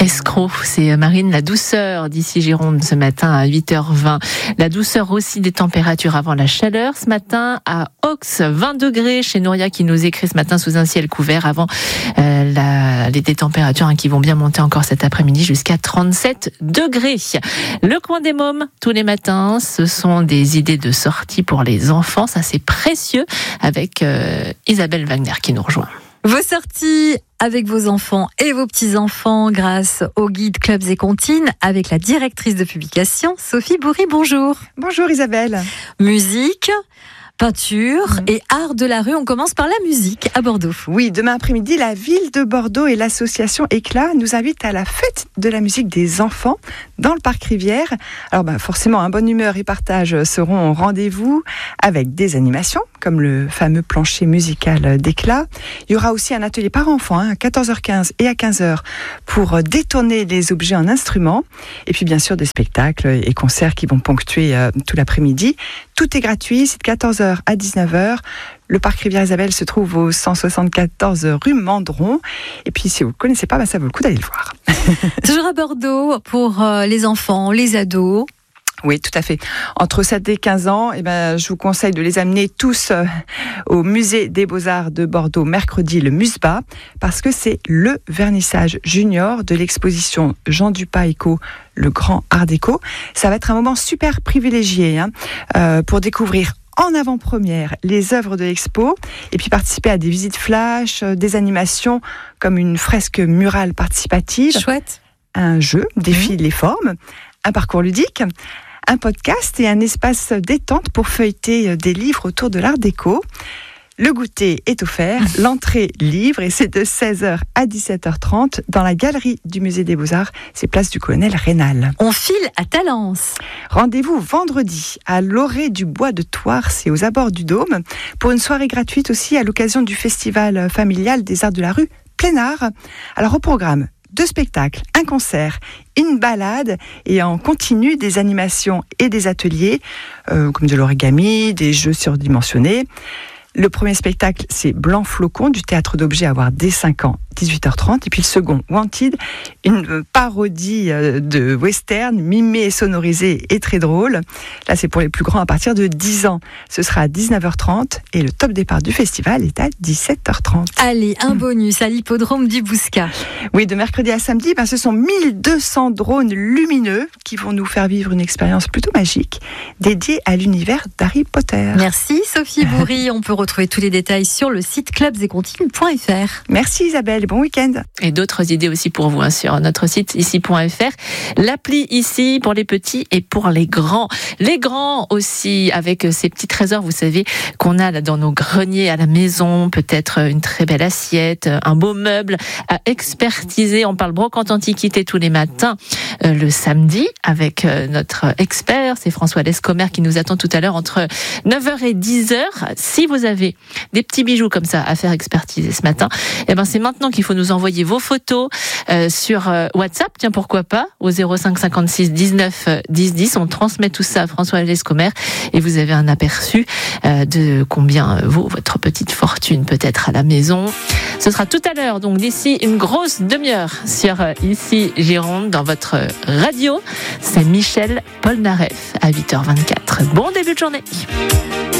Escroc, c'est Marine La Douceur d'ici Gironde ce matin à 8h20. La douceur aussi des températures avant la chaleur ce matin à Aux, 20 degrés chez Nouria qui nous écrit ce matin sous un ciel couvert avant des températures qui vont bien monter encore cet après-midi jusqu'à 37 degrés. Le coin des mômes tous les matins, ce sont des idées de sortie pour les enfants, ça c'est précieux avec Isabelle Wagner qui nous rejoint. Vos sorties avec vos enfants et vos petits-enfants grâce au guide Clubs et Comptines avec la directrice de publication, Sophie Bourry. Bonjour. Bonjour Isabelle. Musique, peinture et art de la rue. On commence par la musique à Bordeaux. Oui, demain après-midi, la ville de Bordeaux et l'association Éclat nous invitent à la fête de la musique des enfants dans le parc Rivière. Alors forcément, bonne humeur et partage seront au rendez-vous avec des animations comme le fameux plancher musical d'Éclat. Il y aura aussi un atelier par enfant à 14h15 et à 15h pour détourner les objets en instruments. Et puis bien sûr des spectacles et concerts qui vont ponctuer tout l'après-midi. Tout est gratuit, c'est de 14h à 19h. Le parc Rivière Isabelle se trouve au 174 rue Mandron. Et puis si vous ne le connaissez pas, ça vaut le coup d'aller le voir. Toujours à Bordeaux pour les enfants, les ados. Oui, tout à fait. Entre 7 et 15 ans, je vous conseille de les amener tous au musée des Beaux-Arts de Bordeaux mercredi, le Musba, parce que c'est le vernissage junior de l'exposition Jean Dupas Eco, le grand art déco. Ça va être un moment super privilégié pour découvrir en avant-première les œuvres de l'expo et puis participer à des visites flash, des animations comme une fresque murale participative. Chouette. Un jeu, défie les formes, un parcours ludique, un podcast et un espace détente pour feuilleter des livres autour de l'art déco. Le goûter est offert, l'entrée libre et c'est de 16h à 17h30 dans la galerie du musée des Beaux-Arts, c'est place du Colonel Rénal. On file à Talence. Rendez-vous vendredi à l'Orée du Bois de Thouars, c'est aux abords du Dôme, pour une soirée gratuite aussi à l'occasion du festival familial des arts de la rue plein art. Alors au programme, 2 spectacles, un concert, une balade et en continu des animations et des ateliers comme de l'origami, des jeux surdimensionnés. Le premier spectacle, c'est Blanc Flocon du théâtre d'objets à voir dès 5 ans, 18h30. Et puis le second, Wanted, une parodie de western, mimée et sonorisée et très drôle. Là, c'est pour les plus grands à partir de 10 ans. Ce sera à 19h30 et le top départ du festival est à 17h30. Allez, un bonus à l'hippodrome du Bouscat. Oui, de mercredi à samedi, ce sont 1200 drones lumineux qui vont nous faire vivre une expérience plutôt magique dédiée à l'univers d'Harry Potter. Merci Sophie Bourry. On peut retrouver tous les détails sur le site clubsetcontinue.fr. Merci Isabelle, bon week-end. Et d'autres idées aussi pour vous sur notre site ici.fr. L'appli ici pour les petits et pour les grands. Les grands aussi avec ces petits trésors, vous savez, qu'on a là dans nos greniers à la maison. Peut-être une très belle assiette, un beau meuble à expertiser. On parle brocante antiquité tous les matins le samedi avec notre expert, c'est François Lescomer qui nous attend tout à l'heure entre 9h et 10h. Si vous avez des petits bijoux comme ça à faire expertiser ce matin, c'est maintenant qu'il faut nous envoyer vos photos sur WhatsApp, tiens pourquoi pas, au 05 56 19 10 10. On transmet tout ça à François Lescomer et vous avez un aperçu de combien vaut votre petite fortune peut-être à la maison. Ce sera tout à l'heure, donc d'ici une grosse demi-heure sur Ici Gironde dans votre radio. C'est Michel Polnareff à 8h24. Bon début de journée.